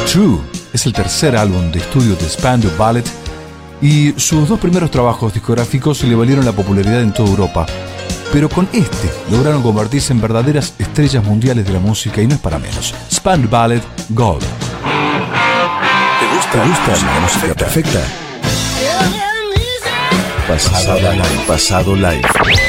True es el tercer álbum de estudio de Spandau Ballet y sus dos primeros trabajos discográficos le valieron la popularidad en toda Europa. Pero con este lograron convertirse en verdaderas estrellas mundiales de la música y no es para menos. Spandau Ballet Gold. ¿Te gusta la música perfecta? Pasado live.